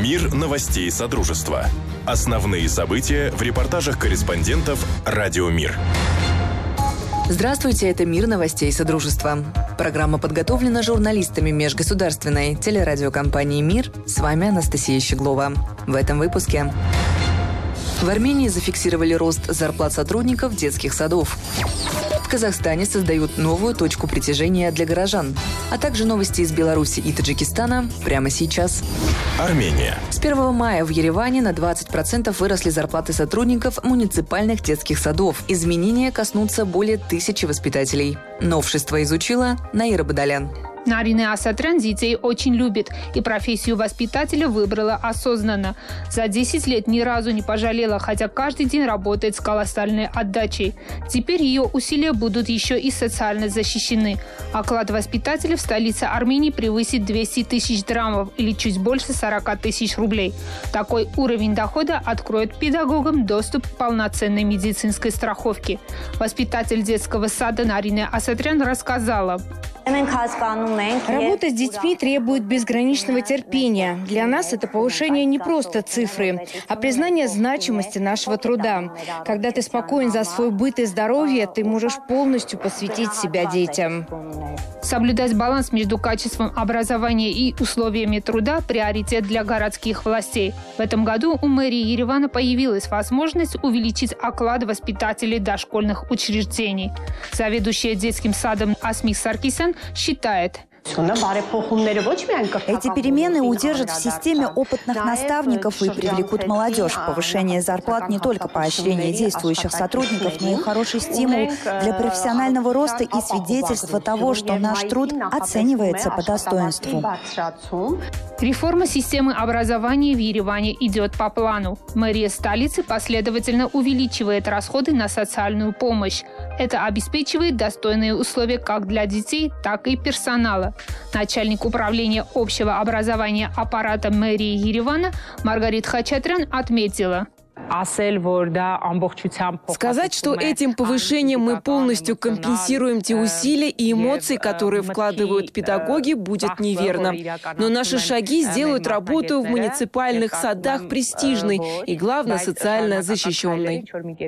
Мир новостей Содружества. Основные события в репортажах корреспондентов «Радио Мир». Здравствуйте, это «Мир новостей Содружества». Программа подготовлена журналистами межгосударственной телерадиокомпании «Мир». С вами Анастасия Щеглова. В этом выпуске. В Армении зафиксировали рост зарплат сотрудников детских садов. В Казахстане создают новую точку притяжения для горожан. А также новости из Беларуси и Таджикистана прямо сейчас. Армения. С 1 мая в Ереване на 20% выросли зарплаты сотрудников муниципальных детских садов. Изменения коснутся более 1000 воспитателей. Новшество изучила Наира Бадалян. Нарине Асатрян детей очень любит и профессию воспитателя выбрала осознанно. За 10 лет ни разу не пожалела, хотя каждый день работает с колоссальной отдачей. Теперь ее усилия будут еще и социально защищены. Оклад воспитателя в столице Армении превысит 200 тысяч драмов или чуть больше 40 тысяч рублей. Такой уровень дохода откроет педагогам доступ к полноценной медицинской страховке. Воспитатель детского сада Нарине Асатрян рассказала. Работа с детьми требует безграничного терпения. Для нас это повышение не просто цифры, а признание значимости нашего труда. Когда ты спокоен за свой быт и здоровье, ты можешь полностью посвятить себя детям. Соблюдать баланс между качеством образования и условиями труда – приоритет для городских властей. В этом году у мэрии Еревана появилась возможность увеличить оклад воспитателей дошкольных учреждений. Заведующая детским садом Асмик Саркисян считает, эти перемены удержат в системе опытных наставников и привлекут молодежь. Повышение зарплат не только поощрение действующих сотрудников, но и хороший стимул для профессионального роста и свидетельство того, что наш труд оценивается по достоинству. Реформа системы образования в Ереване идет по плану. Мэрия столицы последовательно увеличивает расходы на социальную помощь. Это обеспечивает достойные условия как для детей, так и персонала. Начальник управления общего образования аппарата мэрии Еревана Маргарит Хачатрян отметила. Сказать, что этим повышением мы полностью компенсируем те усилия и эмоции, которые вкладывают педагоги, будет неверно. Но наши шаги сделают работу в муниципальных садах престижной и, главное, социально защищенной.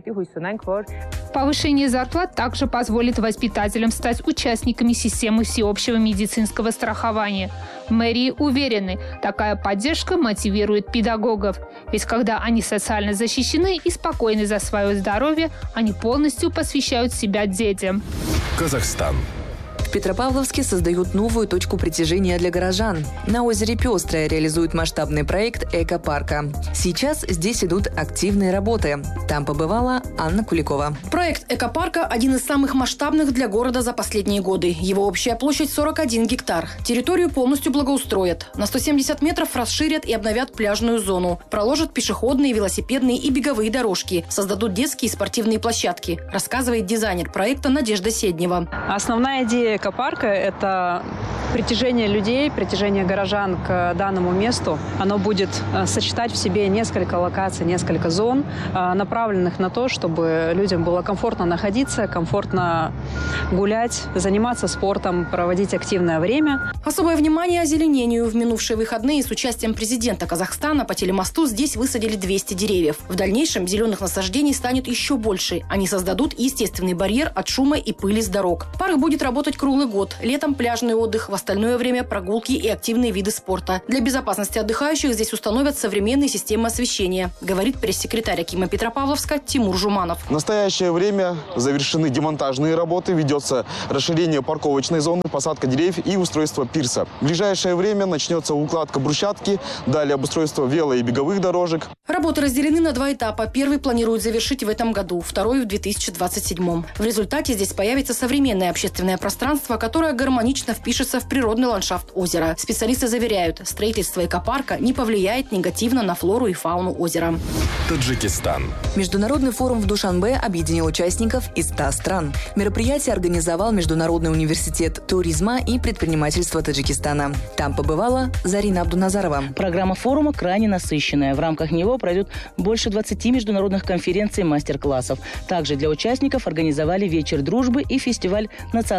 Повышение зарплат также позволит воспитателям стать участниками системы всеобщего медицинского страхования. В мэрии уверены, такая поддержка мотивирует педагогов. Ведь когда они социально защищены и спокойны за свое здоровье, они полностью посвящают себя детям. Казахстан. В Петропавловске создают новую точку притяжения для горожан. На озере Пестрое реализуют масштабный проект экопарка. Сейчас здесь идут активные работы. Там побывала Анна Куликова. Проект экопарка – один из самых масштабных для города за последние годы. Его общая площадь 41 гектар. Территорию полностью благоустроят. На 170 метров расширят и обновят пляжную зону. Проложат пешеходные, велосипедные и беговые дорожки. Создадут детские и спортивные площадки, рассказывает дизайнер проекта Надежда Седнева. Основная идея экопарка – это притяжение людей, притяжение горожан к данному месту. Оно будет сочетать в себе несколько локаций, несколько зон, направленных на то, чтобы людям было комфортно находиться, комфортно гулять, заниматься спортом, проводить активное время. Особое внимание озеленению. В минувшие выходные с участием президента Казахстана по телемосту здесь высадили 200 деревьев. В дальнейшем зеленых насаждений станет еще больше. Они создадут естественный барьер от шума и пыли с дорог. Парк будет работать круглый год. Летом пляжный отдых, в остальное время прогулки и активные виды спорта. Для безопасности отдыхающих здесь установят современные системы освещения, говорит пресс-секретарь Акима Петропавловска Тимур Жуманов. В настоящее время завершены демонтажные работы, ведется расширение парковочной зоны, посадка деревьев и устройство пирса. В ближайшее время начнется укладка брусчатки, далее обустройство вело- и беговых дорожек. Работы разделены на 2 этапа. Первый планируют завершить в этом году, второй в 2027. В результате здесь появится современное общественное пространство, которое гармонично впишется в природный ландшафт озера. Специалисты заверяют, строительство экопарка не повлияет негативно на флору и фауну озера. Таджикистан. Международный форум в Душанбе объединил участников из 100 стран. Мероприятие организовал Международный университет туризма и предпринимательства Таджикистана. Там побывала Зарина Абдуназарова. Программа форума крайне насыщенная. В рамках него пройдет больше 20 международных конференций и мастер-классов. Также для участников организовали вечер дружбы и фестиваль национальной одежды.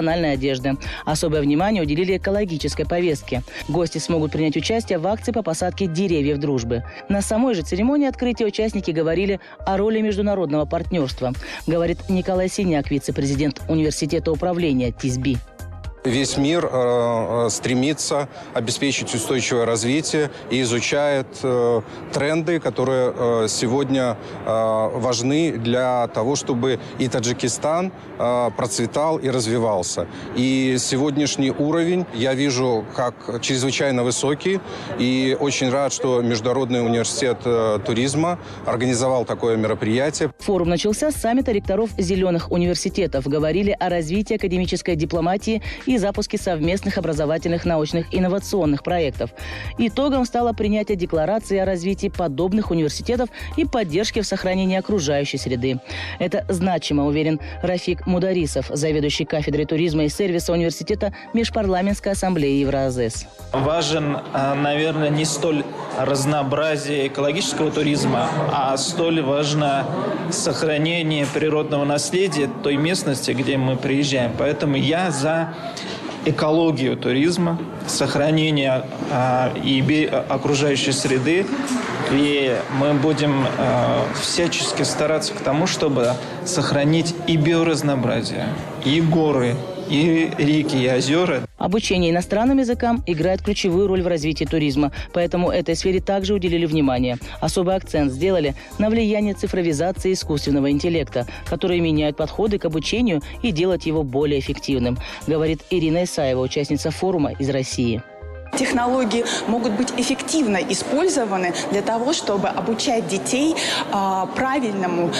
одежды. Особое внимание уделили экологической повестке. Гости смогут принять участие в акции по посадке деревьев дружбы. На самой же церемонии открытия участники говорили о роли международного партнерства, говорит Николай Синяк, вице-президент университета управления ТИСБИ. Весь мир стремится обеспечить устойчивое развитие и изучает тренды, которые сегодня важны для того, чтобы и Таджикистан процветал и развивался. И сегодняшний уровень я вижу как чрезвычайно высокий. И очень рад, что Международный университет туризма организовал такое мероприятие. Форум начался с саммита ректоров зеленых университетов. Говорили о развитии академической дипломатии и запуске совместных образовательных, научных, инновационных проектов. Итогом стало принятие декларации о развитии подобных университетов и поддержке в сохранении окружающей среды. Это значимо, уверен Рафик Мударисов, заведующий кафедрой туризма и сервиса университета Межпарламентской ассамблеи Евразес. Важен, наверное, не столь разнообразие экологического туризма, а столь важно сохранение природного наследия той местности, где мы приезжаем. Поэтому я за экологию туризма, сохранение окружающей среды. И мы будем всячески стараться к тому, чтобы сохранить и биоразнообразие, и горы, и реки, и озера. Обучение иностранным языкам играет ключевую роль в развитии туризма, поэтому этой сфере также уделили внимание. Особый акцент сделали на влияние цифровизации искусственного интеллекта, которые меняют подходы к обучению и делают его более эффективным, говорит Ирина Исаева, участница форума из России. Технологии могут быть эффективно использованы для того, чтобы обучать детей правильным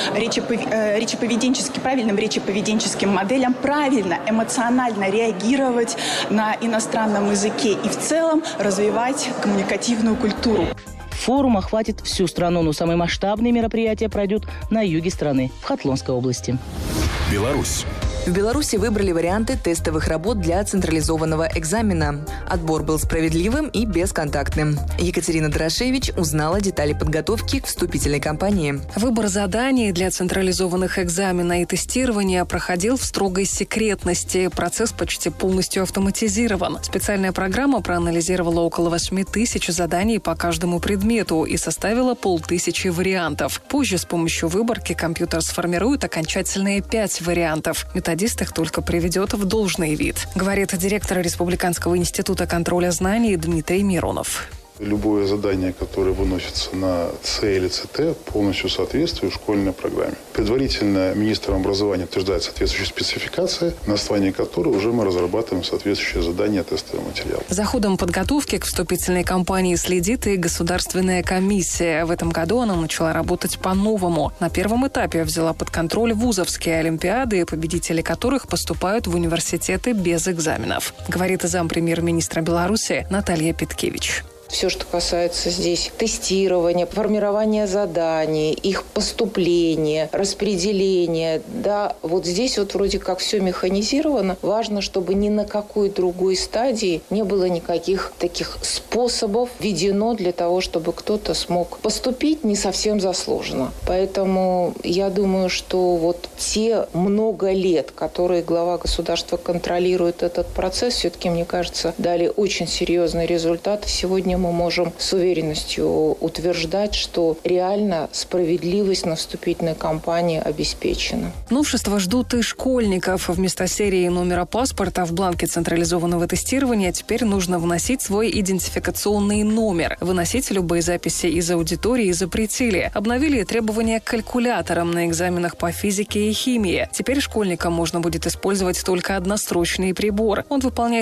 речеповеденческим моделям, правильно, эмоционально реагировать на иностранном языке и в целом развивать коммуникативную культуру. Форум охватит всю страну, но самые масштабные мероприятия пройдут на юге страны, в Хатлонской области. Беларусь. В Беларуси выбрали варианты тестовых работ для централизованного экзамена. Отбор был справедливым и бесконтактным. Екатерина Дорошевич узнала детали подготовки к вступительной кампании. Выбор заданий для централизованных экзамена и тестирования проходил в строгой секретности. Процесс почти полностью автоматизирован. Специальная программа проанализировала около 8 тысяч заданий по каждому предмету и составила 500 вариантов. Позже с помощью выборки компьютер сформирует окончательные 5 вариантов. Методист их только приведет в должный вид, говорит директор Республиканского института контроля знаний Дмитрий Миронов. Любое задание, которое выносится на С или ЦТ, полностью соответствует школьной программе. Предварительно министром образования утверждает соответствующие спецификации, на основании которой уже мы разрабатываем соответствующие задания, тестовый материал. За ходом подготовки к вступительной кампании следит и Государственная комиссия. В этом году она начала работать по-новому. На первом этапе взяла под контроль вузовские олимпиады, победители которых поступают в университеты без экзаменов, говорит зампремьер-министра Беларуси Наталья Петкевич. Все, что касается здесь тестирования, формирования заданий, их поступления, распределения, да, вот здесь вот вроде как все механизировано. Важно, чтобы ни на какой другой стадии не было никаких таких способов введено для того, чтобы кто-то смог поступить не совсем заслуженно. Поэтому я думаю, что вот те много лет, которые глава государства контролирует этот процесс, все-таки, мне кажется, дали очень серьезный результат. Сегодня мы можем с уверенностью утверждать, что реально справедливость на вступительной кампании обеспечена. Новшества ждут и школьников. Вместо серии номера паспорта в бланке централизованного тестирования теперь нужно вносить свой идентификационный номер. Выносить любые записи из аудитории запретили. Обновили требования к калькуляторам на экзаменах по физике и химии. Теперь школьникам можно будет использовать только однострочный прибор. Он выполняет